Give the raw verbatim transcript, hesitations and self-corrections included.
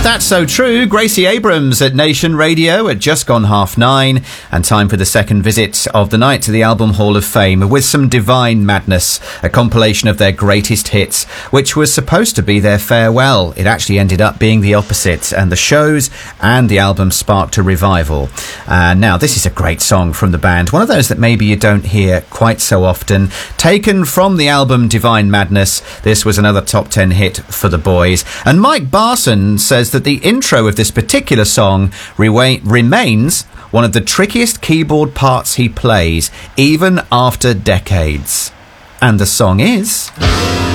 That's So True. Gracie Abrams at Nation Radio at just gone half nine, and time for the second visit of the night to the Album Hall of Fame with some Divine Madness, a compilation of their greatest hits, which was supposed to be their farewell. It actually ended up being the opposite, and the shows and the album sparked a revival. Uh, now, this is a great song from the band, one of those that maybe you don't hear quite so often. Taken from the album Divine Madness, this was another top ten hit for the boys. And Mike Barson says that the intro of this particular song re- remains one of the trickiest keyboard parts he plays, even after decades. And the song is...